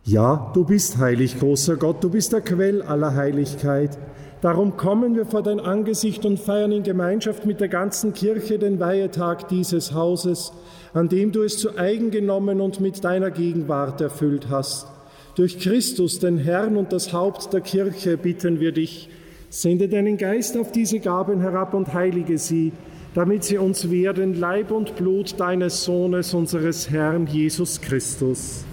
Ja, du bist heilig, großer Gott, du bist der Quell aller Heiligkeit. Darum kommen wir vor dein Angesicht und feiern in Gemeinschaft mit der ganzen Kirche den Weihetag dieses Hauses, an dem du es zu eigen genommen und mit deiner Gegenwart erfüllt hast. Durch Christus, den Herrn und das Haupt der Kirche, bitten wir dich, sende deinen Geist auf diese Gaben herab und heilige sie, damit sie uns werden Leib und Blut deines Sohnes, unseres Herrn Jesus Christus.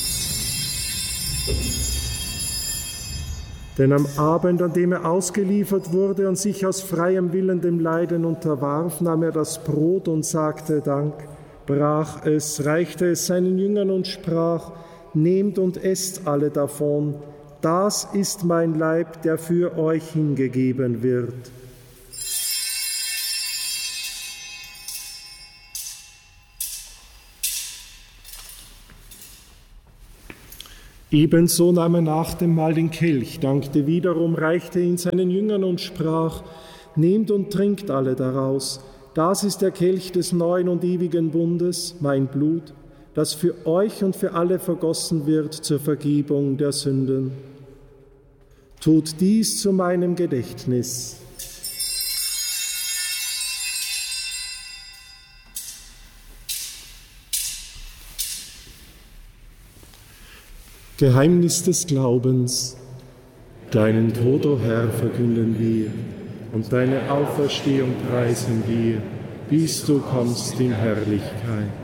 Denn am Abend, an dem er ausgeliefert wurde und sich aus freiem Willen dem Leiden unterwarf, nahm er das Brot und sagte Dank, brach es, reichte es seinen Jüngern und sprach, nehmt und esst alle davon, das ist mein Leib, der für euch hingegeben wird. Ebenso nahm er nach dem Mahl den Kelch, dankte wiederum, reichte ihn seinen Jüngern und sprach, nehmt und trinkt alle daraus. Das ist der Kelch des neuen und ewigen Bundes, mein Blut, das für euch und für alle vergossen wird zur Vergebung der Sünden. Tut dies zu meinem Gedächtnis. Geheimnis des Glaubens. Deinen Tod, o Herr, verkünden wir und deine Auferstehung preisen wir, bis du kommst in Herrlichkeit.